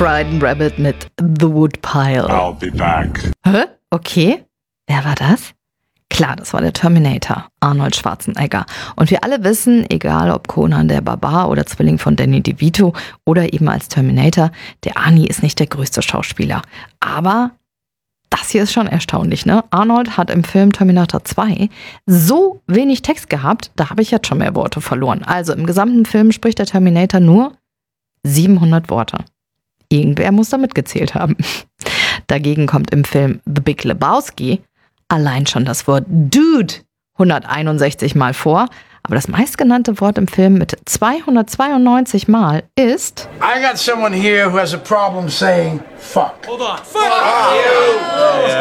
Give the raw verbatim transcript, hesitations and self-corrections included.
Frightened Rabbit mit The Woodpile. I'll be back. Hä? Okay. Wer war das? Klar, das war der Terminator, Arnold Schwarzenegger. Und wir alle wissen, egal ob Conan der Barbar oder Zwilling von Danny DeVito oder eben als Terminator, der Arnie ist nicht der größte Schauspieler. Aber das hier ist schon erstaunlich, ne? Arnold hat im Film Terminator zwei so wenig Text gehabt, da habe ich jetzt schon mehr Worte verloren. Also im gesamten Film spricht der Terminator nur siebenhundert Worte. Irgendwer muss da mitgezählt haben. Dagegen kommt im Film The Big Lebowski allein schon das Wort Dude hunderteinundsechzig Mal vor. Aber das meistgenannte Wort im Film mit zweihundertzweiundneunzig Mal ist... I got someone here who has a problem saying fuck. Hold on. Fuck you!